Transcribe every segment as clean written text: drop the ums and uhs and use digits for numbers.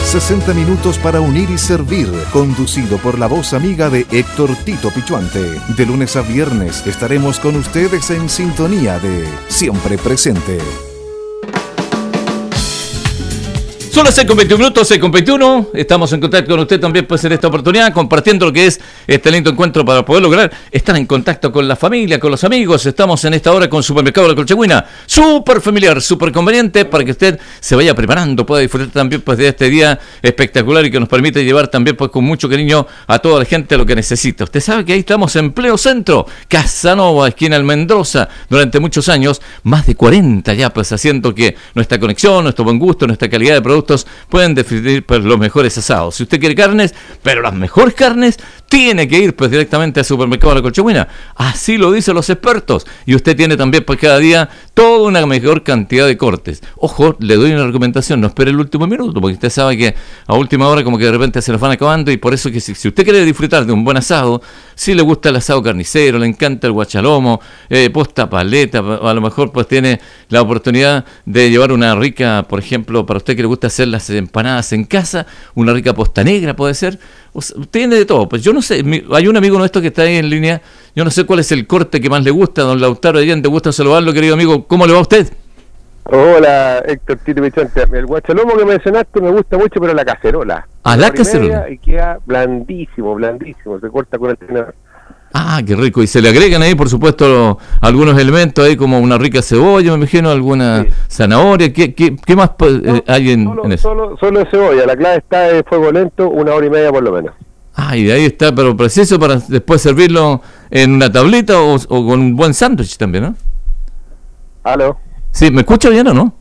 60 minutos para unir y servir, conducido por la voz amiga de Héctor Tito Pichuante. De lunes a viernes estaremos con ustedes en sintonía de Siempre Presente. Son las 6:21 minutos, 6:21. Estamos en contacto con usted también pues en esta oportunidad, compartiendo lo que es este lindo encuentro para poder lograr estar en contacto con la familia, con los amigos. Estamos en esta hora con Supermercado La Colchagüina, súper familiar, súper conveniente para que usted se vaya preparando, pueda disfrutar también pues de este día espectacular y que nos permite llevar también pues con mucho cariño a toda la gente lo que necesita. Usted sabe que ahí estamos en Pleo Centro, Casanova, esquina Almendrosa, durante muchos años, más de 40 ya pues haciendo que nuestra conexión, nuestro buen gusto, nuestra calidad de productos pueden definir pues los mejores asados. Si usted quiere carnes, pero las mejores carnes, tiene que ir pues directamente al Supermercado La Colchagüina. Así lo dicen los expertos. Y usted tiene también pues cada día toda una mejor cantidad de cortes. Ojo, le doy una recomendación, no espere el último minuto, porque usted sabe que a última hora como que de repente se los van acabando, y por eso que si usted quiere disfrutar de un buen asado, si le gusta el asado carnicero, le encanta el guachalomo, posta paleta, a lo mejor pues tiene la oportunidad de llevar una rica, por ejemplo, para usted que le gusta hacer las empanadas en casa, una rica posta negra puede ser, o sea, tiene de todo. Pues yo no sé, hay un amigo nuestro que está ahí en línea, yo no sé cuál es el corte que más le gusta, don Lautaro Allende, gusta saludarlo, querido amigo, ¿cómo le va a usted? Hola, Héctor Tito Pichuante. El guachalomo que mencionaste me gusta mucho, pero la cacerola. ¿A la cacerola? Y queda blandísimo, se corta con el tenedor. Ah, qué rico. Y se le agregan ahí, por supuesto, algunos elementos ahí, como una rica cebolla, me imagino, alguna zanahoria. ¿Qué más hay en eso? Solo cebolla. La clave está en fuego lento, 1 hora y media por lo menos. Ah, y de ahí está, pero preciso para después servirlo en una tablita o con un buen sándwich también, ¿no? ¿Aló? Sí, ¿me escucha bien o no?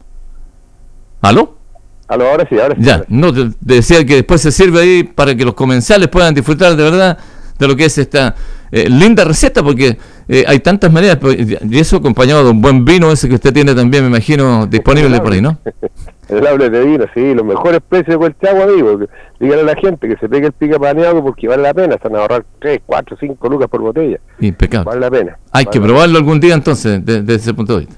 ¿Aló? Ahora sí. Ya, no, te decía que después se sirve ahí para que los comensales puedan disfrutar de verdad de lo que es esta linda receta, porque hay tantas maneras, y eso acompañado de un buen vino, ese que usted tiene también, me imagino, disponible por ahí, ¿no? El hable de vino, sí, los mejores precios de Colchagua, amigo. Díganle a la gente que se pegue el pica paneado porque vale la pena, se van a ahorrar 3, 4, 5 lucas por botella. Impecable. Vale la pena. Hay que probarlo algún día entonces, desde ese punto de vista.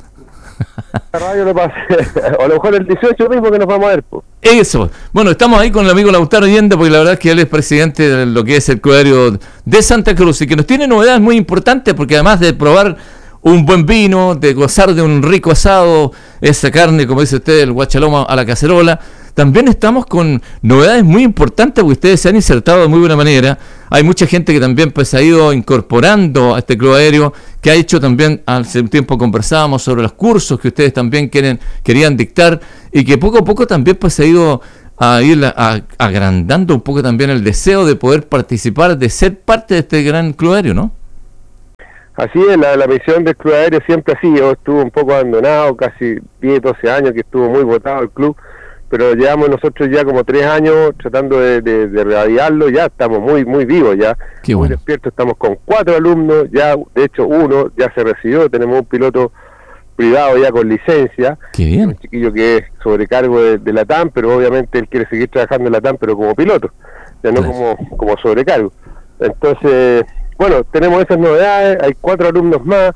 La radio lo pase, o a lo mejor el 18 mismo que nos vamos a ver, pues. Eso. Bueno, estamos ahí con el amigo Lautaro Allende, porque la verdad es que él es presidente de lo que es el Crudario de Santa Cruz y que nos tiene novedades muy importantes, porque además de probar un buen vino, de gozar de un rico asado, esa carne, como dice usted, el guachalomo a la cacerola, también estamos con novedades muy importantes, porque ustedes se han insertado de muy buena manera. Hay mucha gente que también pues ha ido incorporando a este club aéreo, que ha hecho también, hace un tiempo conversábamos sobre los cursos que ustedes también querían dictar, y que poco a poco también pues ha ido a ir agrandando un poco también el deseo de poder participar, de ser parte de este gran club aéreo, ¿no? Así es, la misión del club aéreo siempre ha sido, estuvo un poco abandonado, casi 10, 12 años que estuvo muy votado el club, pero llevamos nosotros ya como 3 años tratando de reavivarlo, ya estamos muy vivos ya, Qué muy bueno. despiertos, estamos con 4 alumnos, ya de hecho uno ya se recibió, tenemos un piloto privado ya con licencia, Qué bien. un chiquillo que es sobrecargo de la TAM, pero obviamente él quiere seguir trabajando en la TAM, pero como piloto, ya no como sobrecargo. Entonces, bueno, tenemos esas novedades, hay 4 alumnos más,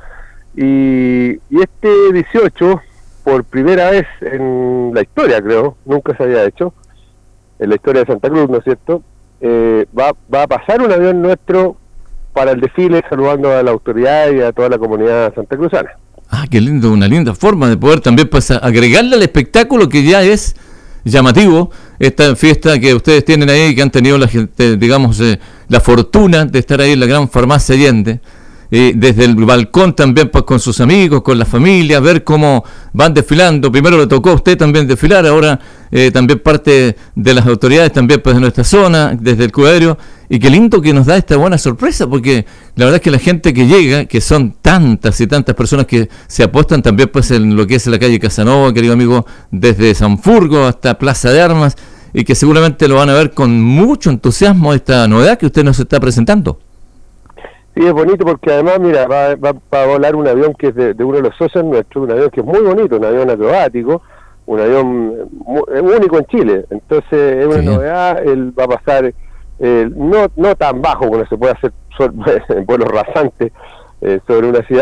y este 18, por primera vez en la historia, creo, nunca se había hecho, en la historia de Santa Cruz, ¿no es cierto? Va a pasar un avión nuestro para el desfile, saludando a la autoridad y a toda la comunidad santacruzana. Ah, qué lindo, una linda forma de poder también pues agregarle al espectáculo que ya es llamativo, esta fiesta que ustedes tienen ahí, que han tenido la gente, digamos, la fortuna de estar ahí en la gran farmacia Allende, desde el balcón también pues con sus amigos, con la familia, ver cómo van desfilando. Primero le tocó a usted también desfilar, ahora también parte de las autoridades también pues de nuestra zona, desde el club aéreo, y qué lindo que nos da esta buena sorpresa, porque la verdad es que la gente que llega, que son tantas y tantas personas que se apuestan también pues en lo que es la calle Casanova, querido amigo, desde Sanfurgo hasta Plaza de Armas, y que seguramente lo van a ver con mucho entusiasmo esta novedad que usted nos está presentando. Sí, es bonito porque además, mira, va a volar un avión que es de uno de los socios nuestros, un avión que es muy bonito, un avión acrobático, un avión único en Chile. Entonces es una novedad, él va a pasar no tan bajo como se puede hacer en vuelos rasantes sobre una ciudad,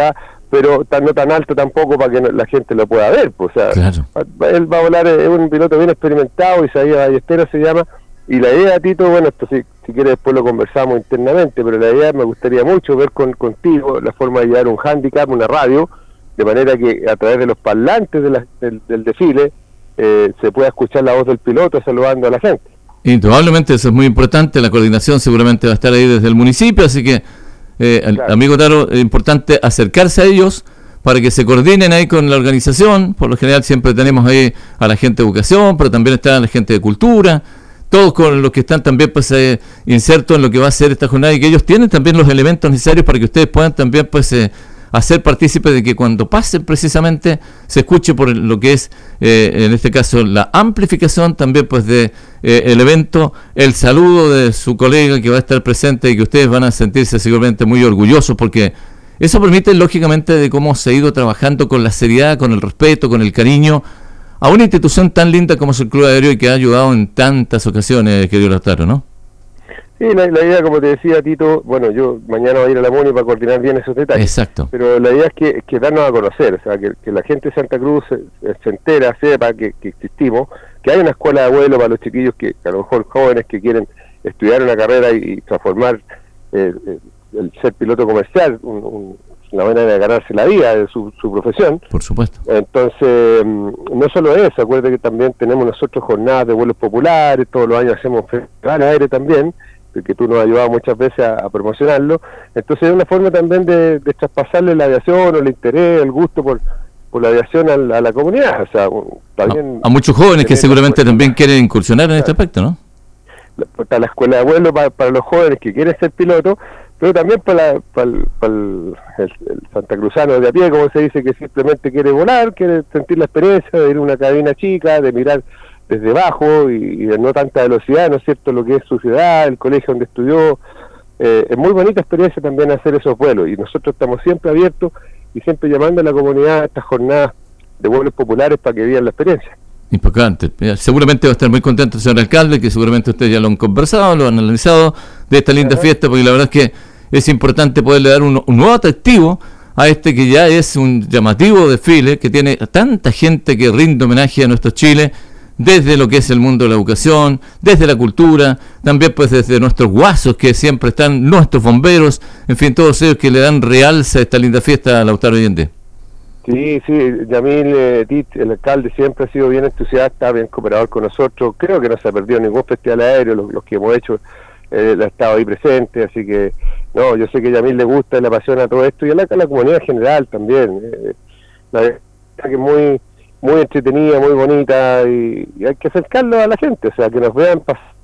pero no tan alto tampoco para que la gente lo pueda ver, pues, o sea, Claro. él va a volar, es un piloto bien experimentado, Isaías Ballesteros se llama, y la idea, Tito, bueno, esto si quieres después lo conversamos internamente, pero la idea me gustaría mucho ver contigo la forma de llevar un handicap, una radio, de manera que a través de los parlantes del desfile se pueda escuchar la voz del piloto saludando a la gente. Indudablemente eso es muy importante, la coordinación seguramente va a estar ahí desde el municipio, así que, Claro. amigo Taro, es importante acercarse a ellos para que se coordinen ahí con la organización. Por lo general siempre tenemos ahí a la gente de educación, pero también está la gente de cultura, todos con los que están también pues insertos en lo que va a ser esta jornada, y que ellos tienen también los elementos necesarios para que ustedes puedan también pues hacer partícipe de que cuando pasen precisamente se escuche por lo que es en este caso la amplificación también pues de el evento, el saludo de su colega que va a estar presente, y que ustedes van a sentirse seguramente muy orgullosos, porque eso permite lógicamente de cómo se ha ido trabajando con la seriedad, con el respeto, con el cariño a una institución tan linda como es el Club Aéreo, y que ha ayudado en tantas ocasiones, querido Lautaro, ¿no? Sí, la idea, como te decía, Tito, bueno, yo mañana voy a ir a la MUNI para coordinar bien esos detalles. Exacto. Pero la idea es que darnos a conocer, o sea, que la gente de Santa Cruz se entera, sepa que existimos, que hay una escuela de vuelo para los chiquillos que a lo mejor jóvenes que quieren estudiar una carrera y transformar el ser piloto comercial, una manera de ganarse la vida de su profesión. Por supuesto. Entonces, no solo eso, acuérdate que también tenemos nosotros jornadas de vuelos populares, todos los años hacemos festival aéreo también, que tú nos has ayudado muchas veces a promocionarlo. Entonces es una forma también de traspasarle la aviación, o el interés, el gusto por la aviación a la comunidad. O sea, también a muchos jóvenes que seguramente también quieren incursionar en este aspecto, ¿no? Está la escuela de vuelo para los jóvenes que quieren ser pilotos, pero también para el santacruzano de a pie, como se dice, que simplemente quiere volar, quiere sentir la experiencia de ir a una cabina chica, de mirar desde abajo y de no tanta velocidad, ¿no es cierto?, lo que es su ciudad, el colegio donde estudió. Es muy bonita experiencia también hacer esos vuelos, y nosotros estamos siempre abiertos y siempre llamando a la comunidad a estas jornadas de vuelos populares para que vivan la experiencia. Importante. Seguramente va a estar muy contento el señor alcalde, que seguramente ustedes ya lo han conversado, lo han analizado, de esta linda fiesta, porque la verdad es que es importante poderle dar un nuevo atractivo a este que ya es un llamativo desfile, que tiene tanta gente que rinde homenaje a nuestro Chile, desde lo que es el mundo de la educación, desde la cultura, también pues desde nuestros guasos que siempre están, nuestros bomberos, en fin, todos ellos que le dan realza a esta linda fiesta a Lautaro Allende. Sí, Yamil, el alcalde siempre ha sido bien entusiasta, bien cooperador con nosotros. Creo que no se ha perdido ningún festival aéreo, los que hemos hecho, él ha estado ahí presente, así que no, yo sé que a Yamil le gusta y le apasiona todo esto, y a la comunidad en general también. La verdad que es muy entretenida, muy bonita, y hay que acercarlo a la gente, o sea, que nos vean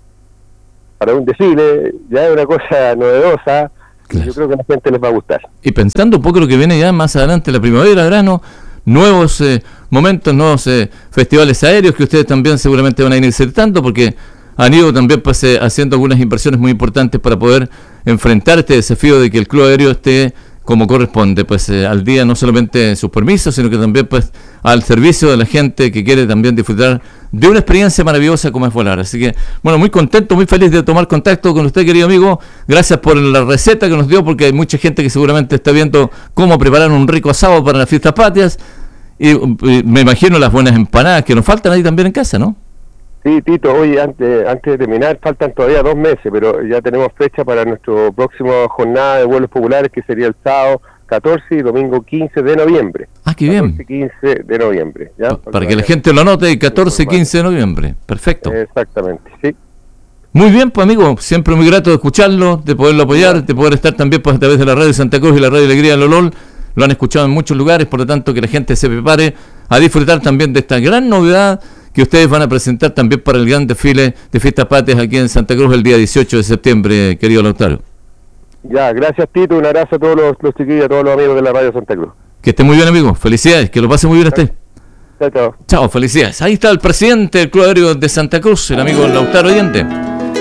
para un desfile, ya es una cosa novedosa. Claro. Yo creo que a la gente les va a gustar. Y pensando un poco lo que viene ya más adelante, la primavera, verano, nuevos momentos, nuevos festivales aéreos que ustedes también seguramente van a ir insertando, porque han ido también pues, haciendo algunas inversiones muy importantes para poder enfrentar este desafío de que el Club Aéreo esté como corresponde, pues al día, no solamente en sus permisos, sino que también pues al servicio de la gente que quiere también disfrutar de una experiencia maravillosa como es volar. Así que, bueno, muy contento, muy feliz de tomar contacto con usted, querido amigo. Gracias por la receta que nos dio, porque hay mucha gente que seguramente está viendo cómo preparar un rico asado para las fiestas patrias, y me imagino las buenas empanadas que nos faltan ahí también en casa, ¿no? Sí, Tito, oye, antes de terminar, faltan todavía 2 meses, pero ya tenemos fecha para nuestra próxima jornada de vuelos populares, que sería el sábado 14 y domingo 15 de noviembre. Ah, qué bien. 14-15 de noviembre. ¿Ya? Para que la gente lo anote, 14-15 de noviembre. Perfecto. Exactamente, sí. Muy bien, pues amigo, siempre muy grato de escucharlo, de poderlo apoyar, de poder estar también pues, a través de la radio Santa Cruz y la radio Alegría Lolol. Lo han escuchado en muchos lugares, por lo tanto que la gente se prepare a disfrutar también de esta gran novedad que ustedes van a presentar también para el gran desfile de Fiestas Patrias aquí en Santa Cruz el día 18 de septiembre, querido Lautaro. Ya, gracias Tito, un abrazo a todos los chiquillos, a todos los amigos de la radio Santa Cruz. Que esté muy bien, amigo, felicidades, que lo pase muy bien a usted. Chao, chao. Chao, felicidades. Ahí está el presidente del Club Aéreo de Santa Cruz, el amigo Lautaro Allende,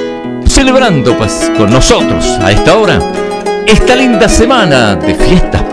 celebrando pues con nosotros a esta hora esta linda semana de Fiestas Patrias.